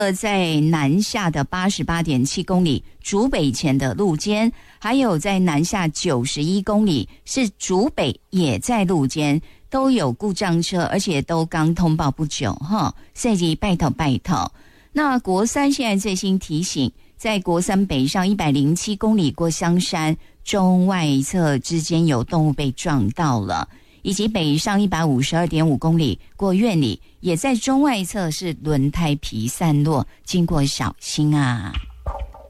在南下的88.7公里竹北前的路肩，还有在南下91公里是竹北也在路肩，都有故障车，而且都刚通报不久哈，所以拜托。那国三现在最新提醒，在国三北上107公里过香山中外侧之间有动物被撞到了，以及北上152.5公里过苑里，也在中外侧是轮胎皮散落，经过小心啊。